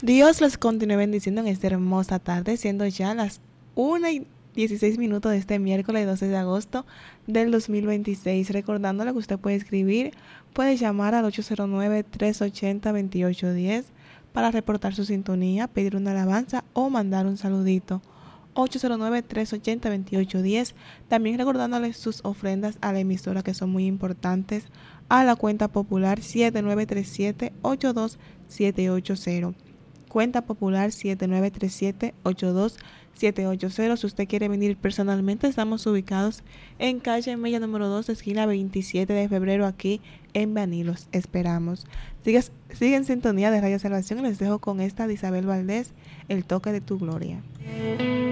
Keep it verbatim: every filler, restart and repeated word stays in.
Dios los continúe bendiciendo en esta hermosa tarde, siendo ya las una y dieciséis minutos de este miércoles doce de agosto del dos mil veintiséis. Recordándole que usted puede escribir, puede llamar al ocho cero nueve, tres ocho cero, dos ocho uno cero para reportar su sintonía, pedir una alabanza o mandar un saludito. ocho cero nueve, tres ocho cero, dos ocho uno cero. También recordándole sus ofrendas a la emisora, que son muy importantes, a la cuenta popular siete nueve tres siete, ocho dos siete ocho cero. Cuenta popular siete nueve tres siete, ocho dos siete ocho cero. Si usted quiere venir personalmente, estamos ubicados en calle Mella número dos, esquina veintisiete de febrero, aquí en Baní. Los esperamos. Sigue, sigue en sintonía de Radio Salvación. Les dejo con esta de Isabel Valdés, El toque de tu gloria.